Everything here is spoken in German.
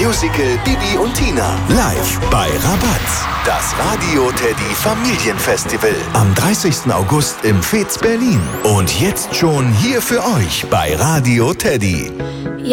Musical Bibi und Tina. Live bei Rabatz. Das Radio Teddy Familienfestival. Am 30. August im Fez Berlin. Und jetzt schon hier für euch bei Radio Teddy.